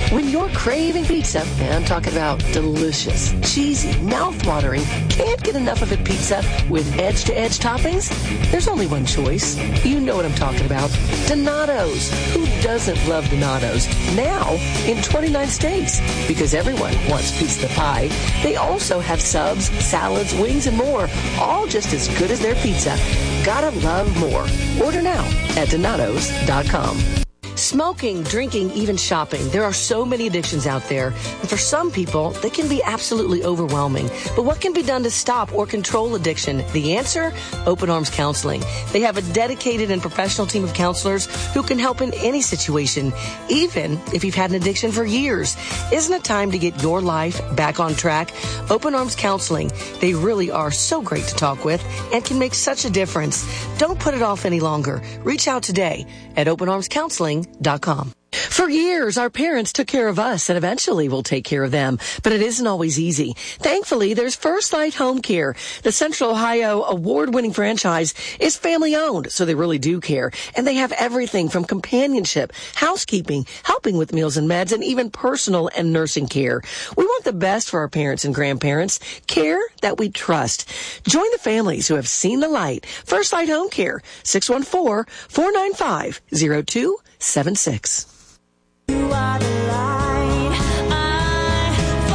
When you're craving pizza, and I'm talking about delicious, cheesy, mouth-watering, can't get enough of it pizza with edge-to-edge toppings, there's only one choice. You know what I'm talking about. Donato's. Who doesn't love Donato's? Now in 29 states. Because everyone wants piece of the pie. They also have subs, salads, wings, and more. All just as good as their pizza. Gotta love more. Order now at Donatos.com. Smoking, drinking, even shopping. There are so many addictions out there. And for some people, they can be absolutely overwhelming. But what can be done to stop or control addiction? The answer? Open Arms Counseling. They have a dedicated and professional team of counselors who can help in any situation, even if you've had an addiction for years. Isn't it time to get your life back on track? Open Arms Counseling. They really are so great to talk with and can make such a difference. Don't put it off any longer. Reach out today at openarmscounseling.com. For years, our parents took care of us, and eventually we'll take care of them. But it isn't always easy. Thankfully, there's First Light Home Care. The Central Ohio award-winning franchise is family-owned, so they really do care. And they have everything from companionship, housekeeping, helping with meals and meds, and even personal and nursing care. We want the best for our parents and grandparents, care that we trust. Join the families who have seen the light. First Light Home Care, 614-495-0276. You are the light I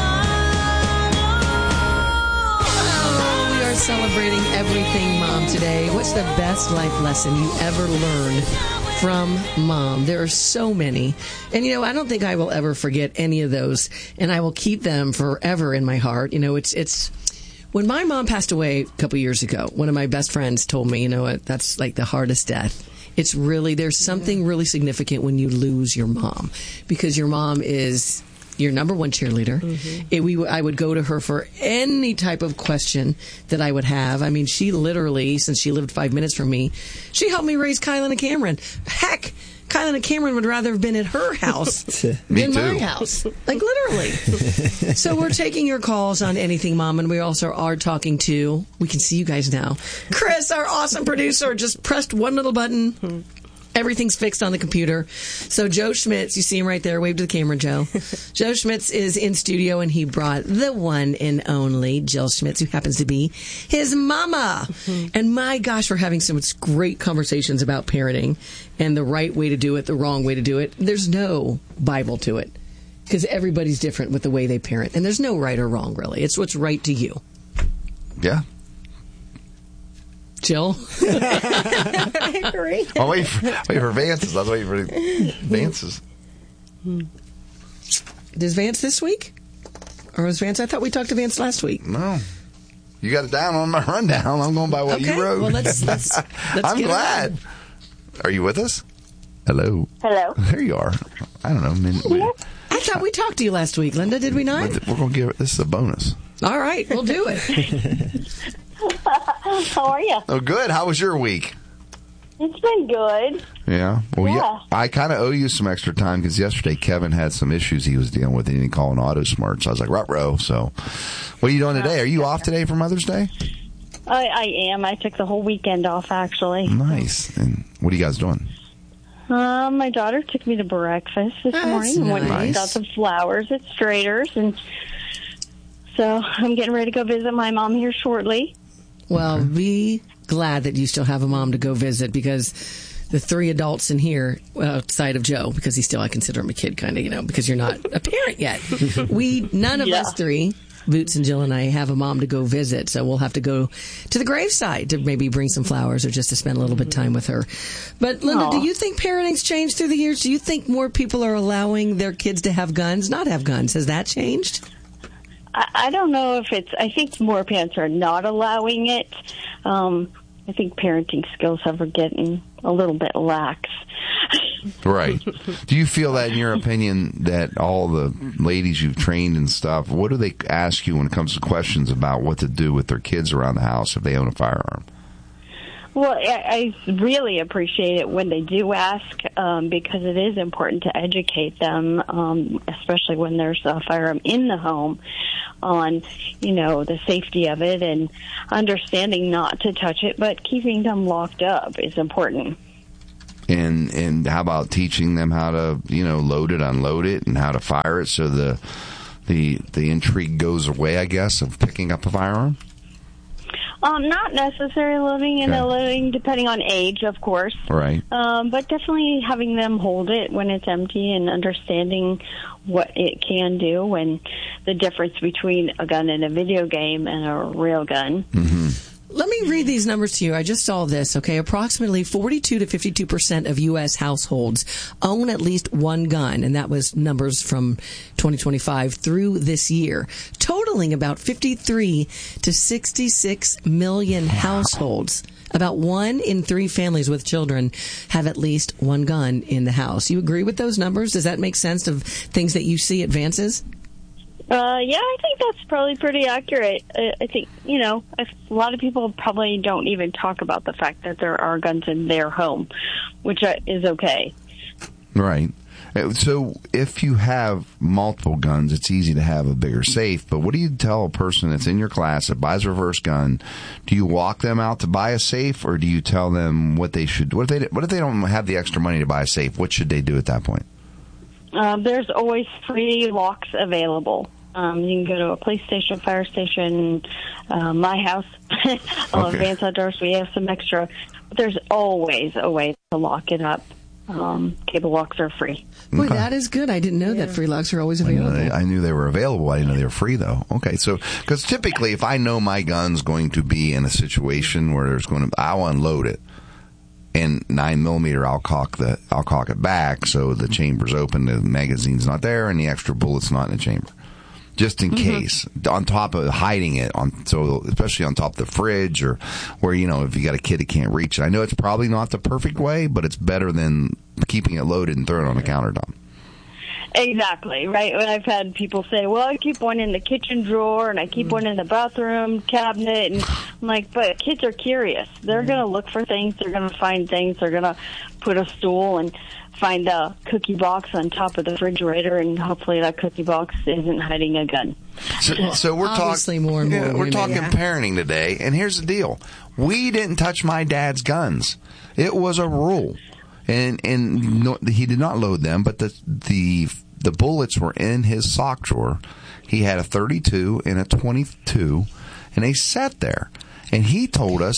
follow. We are celebrating Everything Mom today. What's the best life lesson you ever learned from Mom? There are so many. And, I don't think I will ever forget any of those. And I will keep them forever in my heart. It's when my mom passed away a couple years ago, one of my best friends told me, that's like the hardest death. It's really, there's something really significant when you lose your mom, because your mom is your number one cheerleader. Mm-hmm. I would go to her for any type of question that I would have. I mean, she literally, since she lived 5 minutes from me, she helped me raise Kylan and Cameron. Heck, Kylan and Cameron would rather have been at her house than my house. Like, literally. So we're taking your calls on Anything Mom, and we also are talking to, we can see you guys now, Chris, our awesome producer, just pressed one little button. Everything's fixed on the computer. So Joe Schmitz, you see him right there. Wave to the camera, Joe. Joe Schmitz is in studio, and he brought the one and only Jill Schmitz, who happens to be his mama. And my gosh, we're having some great conversations about parenting and the right way to do it, the wrong way to do it. There's no Bible to it, because everybody's different with the way they parent. And there's no right or wrong, really. It's what's right to you. Yeah. Jill? I agree. I'll wait for Vance's. I was waiting for Vance's. Is Vance this week? Or was Vance? I thought we talked to Vance last week. No. You got it down on my rundown. I'm going by what you wrote. Well, let's I'm glad. Are you with us? Hello. Hello. There you are. I don't know. I thought we talked to you last week, Linda. Did we not? We're going to give it. This is a bonus. All right. We'll do it. How are you? Oh, good. How was your week? It's been good. Yeah. Well, Yeah. I kind of owe you some extra time, because yesterday Kevin had some issues he was dealing with, and he called an AutoSmart. So I was like, ruh-roh. So what are you doing today? Are you off today for Mother's Day? I am. I took the whole weekend off, actually. Nice. And what are you guys doing? My daughter took me to breakfast this morning. And went and got some flowers at Strader's. And so I'm getting ready to go visit my mom here shortly. Well, be glad that you still have a mom to go visit, because the three adults in here, outside of Joe, because I consider him a kid, kind of, because you're not a parent yet. None of us three, Boots and Jill and I, have a mom to go visit, so we'll have to go to the graveside to maybe bring some flowers or just to spend a little bit of time with her. But, Linda, do you think parenting's changed through the years? Do you think more people are allowing their kids to have guns, not have guns? Has that changed? I don't know if I think more parents are not allowing it. I think parenting skills are getting a little bit lax. Right. Do you feel that, in your opinion, that all the ladies you've trained and stuff, what do they ask you when it comes to questions about what to do with their kids around the house if they own a firearm? Well, I really appreciate it when they do ask, because it is important to educate them, especially when there's a firearm in the home, on, the safety of it and understanding not to touch it, but keeping them locked up is important. And how about teaching them how to, load it, unload it, and how to fire it so the intrigue goes away, I guess, of picking up a firearm? Not necessarily loading and unloading, depending on age, of course. Right. But definitely having them hold it when it's empty and understanding what it can do and the difference between a gun in a video game and a real gun. Mm-hmm. Let me read these numbers to you. I just saw this, okay? Approximately 42 to 52% of U.S. households own at least one gun, and that was numbers from 2025 through this year, totaling about 53 to 66 million households. About 1 in 3 families with children have at least one gun in the house. You agree with those numbers? Does that make sense of things that you see advances? Yeah, I think that's probably pretty accurate. I think, a lot of people probably don't even talk about the fact that there are guns in their home, which is okay. Right. So if you have multiple guns, it's easy to have a bigger safe. But what do you tell a person that's in your class that buys a reverse gun? Do you walk them out to buy a safe, or do you tell them what they should? What if they don't have the extra money to buy a safe? What should they do at that point? There's always free locks available. You can go to a police station, fire station, my house, Vance Outdoors. We have some extra. But there's always a way to lock it up. Cable locks are free. Boy, that is good. I didn't know that free locks are always available. I knew they were available. I didn't know they were free, though. Okay, so because typically, if I know my gun's going to be in a situation where I'll unload it. And 9mm, I'll cock it back so the chamber's open, the magazine's not there, and the extra bullet's not in the chamber, just in case. On top of hiding it, especially on top of the fridge or where if you got a kid that can't reach it. I know it's probably not the perfect way, but it's better than keeping it loaded and throwing it on the countertop. Exactly, right. When I've had people say, well, I keep one in the kitchen drawer and I keep one in the bathroom cabinet. And I'm like, but kids are curious. They're going to look for things. They're going to find things. They're going to put a stool and find a cookie box on top of the refrigerator, and hopefully that cookie box isn't hiding a gun. So we're obviously more and more. We're talking parenting today, and here's the deal: we didn't touch my dad's guns. It was a rule, and he did not load them, but the bullets were in his sock drawer. He had a 32 and a 22, and they sat there. And he told us,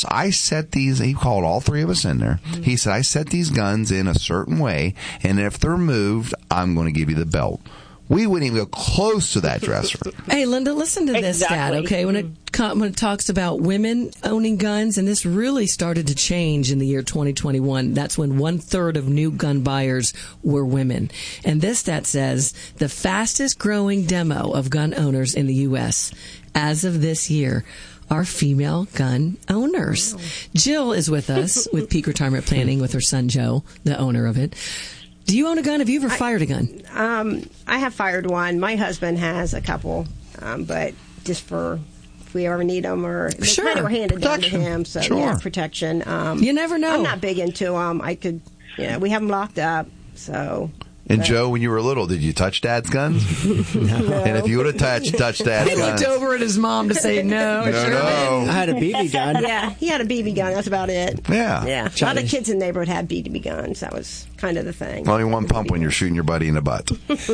he called all 3 of us in there. He said, I set these guns in a certain way, and if they're moved, I'm going to give you the belt. We wouldn't even go close to that dresser. Hey, Linda, listen to this stat, okay? When it talks about women owning guns, and this really started to change in the year 2021, that's when 1/3 of new gun buyers were women. And this stat says the fastest growing demo of gun owners in the U.S. as of this year are female gun owners. Wow. Jill is with us with Peak Retirement Planning with her son, Joe, the owner of it. Do you own a gun? Have you ever fired a gun? I have fired one. My husband has a couple, but just for if we ever need them, or they kind of were handed down to him. So yeah, protection. You never know. I'm not big into them. We have them locked up. So. And Joe, when you were little, did you touch Dad's guns? No. And if you would have touched Dad's guns, he looked over at his mom to say no. No. I had a BB gun. Yeah, he had a BB gun. That's about it. Yeah. A lot of kids in the neighborhood had BB guns. That was kind of the thing. Only one pump when you're shooting your buddy in the butt.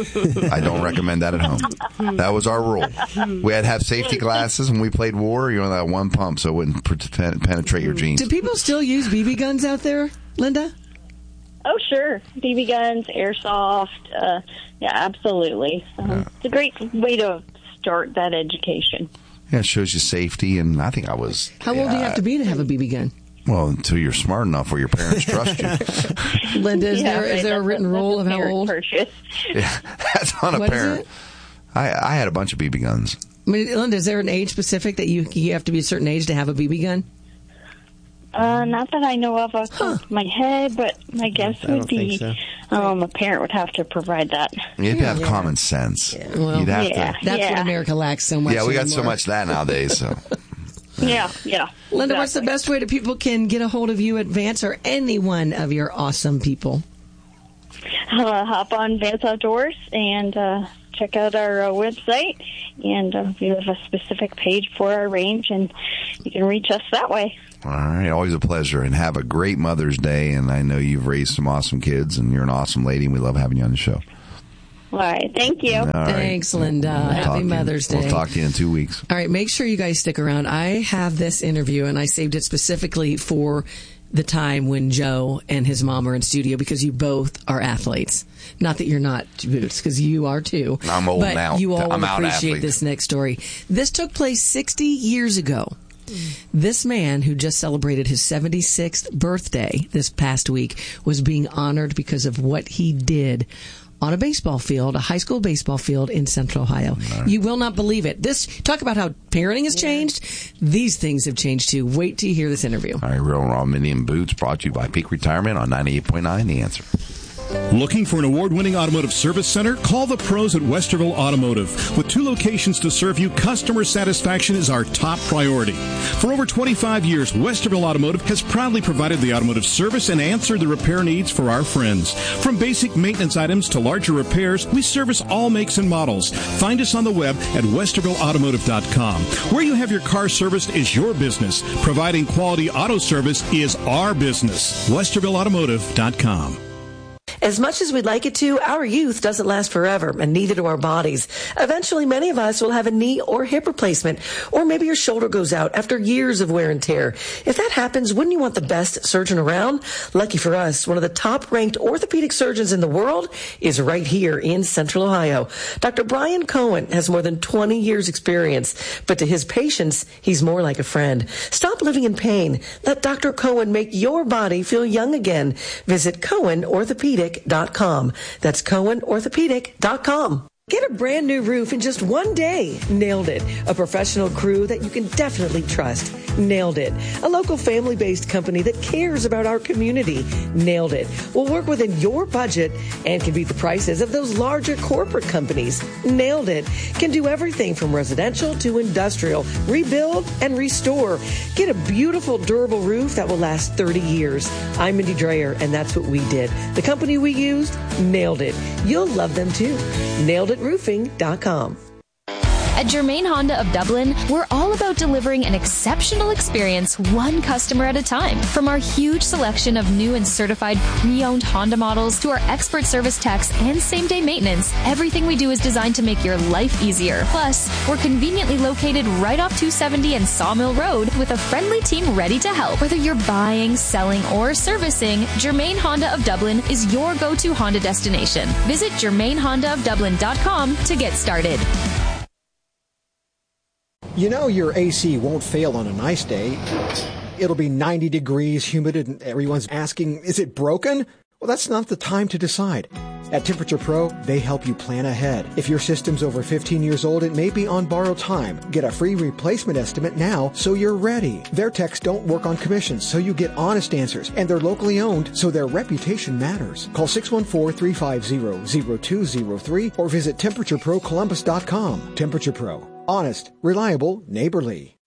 I don't recommend that at home. That was our rule. We had to have safety glasses when we played war. You only had one pump so it wouldn't penetrate your jeans. Do people still use BB guns out there, Linda? Oh, sure. BB guns, airsoft. Yeah, absolutely. It's a great way to start that education. Yeah, it shows you safety, and I think I was... How old do you have to be to have a BB gun? Well, until you're smart enough where your parents trust you. Linda, is there a written rule of how old? Yeah, that's on a parent. I had a bunch of BB guns. I mean, Linda, is there an age specific that you have to be a certain age to have a BB gun? Not that I know of off the top of my head, but my guess would be a parent would have to provide that. You'd have common sense. Yeah. Well, you'd have to. That's what America lacks so much. Yeah, we got anymore. so much of that nowadays. So. Yeah. Linda, what's the best way that people can get a hold of you at Vance or any one of your awesome people? Hop on Vance Outdoors and check check out our website, and we have a specific page for our range, and you can reach us that way. All right, always a pleasure, and have a great Mother's Day. And I know you've raised some awesome kids, and you're an awesome lady, and we love having you on the show. All right, thank you. Thanks, Linda. Happy Mother's Day. We'll talk to you in 2 weeks. All right, make sure you guys stick around. I have this interview, and I saved it specifically for the time when Joe and his mom are in studio, because you both are athletes. Not that you're not, Boots, because you are too. I'm old but now. You all I'm will out appreciate athlete. this next story. This took place 60 years ago. This man, who just celebrated his 76th birthday this past week, was being honored because of what he did on a baseball field, a high school baseball field in Central Ohio. Right. You will not believe it. Talk about how parenting has changed. These things have changed too. Wait till you hear this interview. All right, Real Raw Mindy and Boots, brought to you by Peak Retirement on 98.9 The Answer. Looking for an award-winning automotive service center? Call the pros at Westerville Automotive. With 2 locations to serve you, customer satisfaction is our top priority. For over 25 years, Westerville Automotive has proudly provided the automotive service and answered the repair needs for our friends. From basic maintenance items to larger repairs, we service all makes and models. Find us on the web at westervilleautomotive.com. Where you have your car serviced is your business. Providing quality auto service is our business. westervilleautomotive.com. As much as we'd like it to, our youth doesn't last forever, and neither do our bodies. Eventually, many of us will have a knee or hip replacement, or maybe your shoulder goes out after years of wear and tear. If that happens, wouldn't you want the best surgeon around? Lucky for us, one of the top-ranked orthopedic surgeons in the world is right here in Central Ohio. Dr. Brian Cohen has more than 20 years' experience, but to his patients, he's more like a friend. Stop living in pain. Let Dr. Cohen make your body feel young again. Visit CohenOrthopedic.com. That's CohenOrthopedic.com. Get a brand new roof in just one day. Nailed It. A professional crew that you can definitely trust. Nailed It. A local family-based company that cares about our community. Nailed It. Will work within your budget and can beat the prices of those larger corporate companies. Nailed It. Can do everything from residential to industrial. Rebuild and restore. Get a beautiful, durable roof that will last 30 years. I'm Mindy Dreyer, and that's what we did. The company we used, Nailed It. You'll love them too. NailedItRoofing.com. At Germain Honda of Dublin, we're all about delivering an exceptional experience one customer at a time. From our huge selection of new and certified pre-owned Honda models to our expert service techs and same-day maintenance, everything we do is designed to make your life easier. Plus, we're conveniently located right off 270 and Sawmill Road with a friendly team ready to help. Whether you're buying, selling, or servicing, Germain Honda of Dublin is your go-to Honda destination. Visit GermainHondaofDublin.com to get started. You know your AC won't fail on a nice day. It'll be 90 degrees, humid, and everyone's asking, is it broken? Well, that's not the time to decide. At Temperature Pro, they help you plan ahead. If your system's over 15 years old, it may be on borrowed time. Get a free replacement estimate now so you're ready. Their techs don't work on commissions, so you get honest answers. And they're locally owned, so their reputation matters. Call 614-350-0203 or visit TemperatureProColumbus.com. Temperature Pro. Honest, reliable, neighborly.